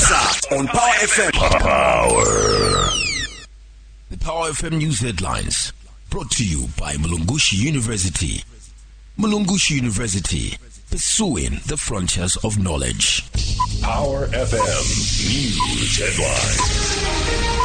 Kusasa on Power FM. Power. The Power FM news headlines brought to you by Mulungushi University. Mulungushi University, pursuing the frontiers of knowledge. Power FM news headlines.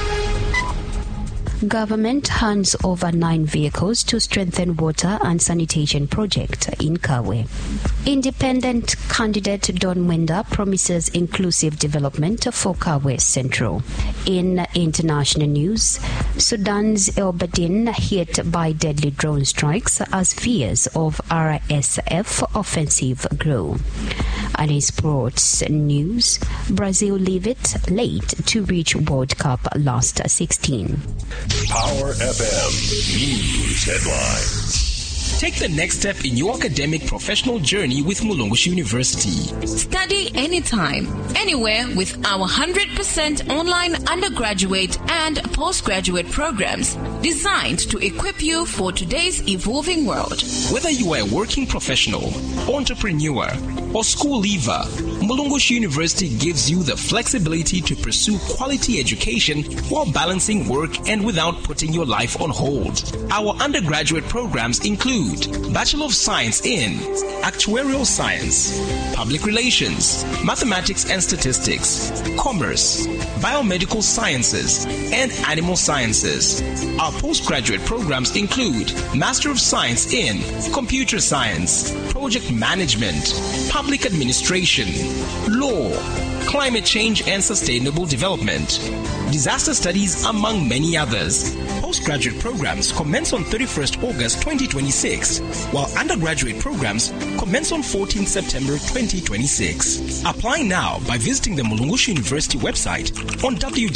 Government hands over 9 vehicles to strengthen water and sanitation project in Kawe. Independent candidate Don Mwenda promises inclusive development for Kawe Central. In international news, Sudan's El Badin hit by deadly drone strikes as fears of RSF offensive grow. And in sports news, Brazil leave it late to reach World Cup last 16. Power FM news headlines. Take the next step in your academic professional journey with Mulungushi University. Study anytime, anywhere with our 100% online undergraduate and postgraduate programs designed to equip you for today's evolving world. Whether you are a working professional, entrepreneur, or school leaver, Mulungushi University gives you the flexibility to pursue quality education while balancing work and without putting your life on hold. Our undergraduate programs include Bachelor of Science in Actuarial Science, Public Relations, Mathematics and Statistics, Commerce, Biomedical Sciences, and Animal Sciences. Our postgraduate programs include Master of Science in Computer Science, Project Management, Public Administration, Law, Climate Change and Sustainable Development, Disaster Studies, among many others. Postgraduate programs commence on 31st August 2026, while undergraduate programs commence on 14th September 2026. Apply now by visiting the Mulungushi University website on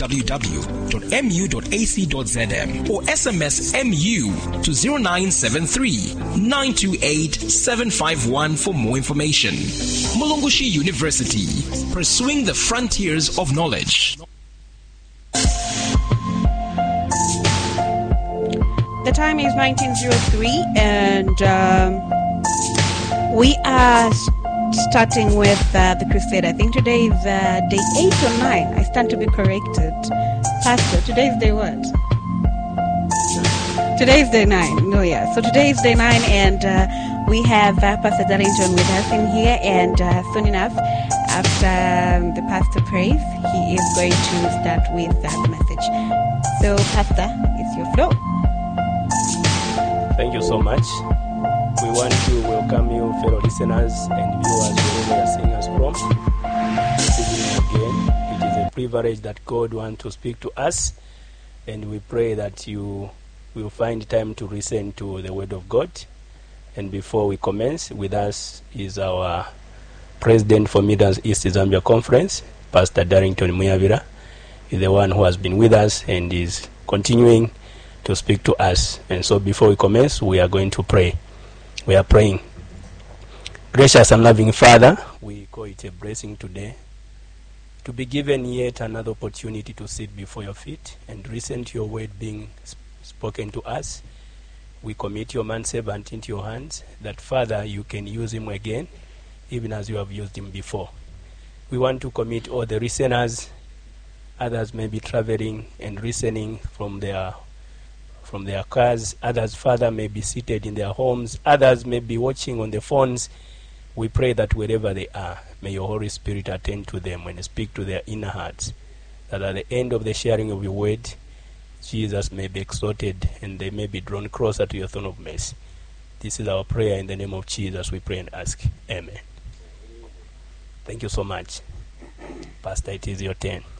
www.mu.ac.zm or SMS MU to 0973 928 751 for more information. Mulungushi University, pursuing the frontiers of knowledge. The time is 19:03 and we are starting with the crusade. I think today is day 8 or 9. I stand to be corrected. Pastor, today is day what? Today is day 9. No, yeah. So today is day 9 and we have Pastor Darrington with us in here, and soon enough, after the pastor prays, he is going to start with the message. So, Pastor, it's your floor. Thank you so much. We want to welcome you, fellow listeners and viewers, wherever you are seeing us from. This evening again, it is a privilege that God wants to speak to us, and we pray that you will find time to listen to the Word of God. And before we commence, with us is our President for Midlands East Zambia Conference, Pastor Darrington Muyavira. He's the one who has been with us and is continuing to speak to us. And so before we commence, we are going to pray. We are praying. Gracious and loving Father, we call it a blessing today to be given yet another opportunity to sit before your feet and listen to your word being spoken to us. We commit your manservant into your hands, that Father, you can use him again, even as you have used him before. We want to commit all the listeners. Others may be traveling and listening from their cars. Others, Father, may be seated in their homes. Others may be watching on the phones. We pray that wherever they are, may your Holy Spirit attend to them and speak to their inner hearts, that at the end of the sharing of your word, Jesus may be exalted and they may be drawn closer to your throne of mercy. This is our prayer in the name of Jesus. We pray and ask. Amen. Thank you so much. Pastor, it is your turn.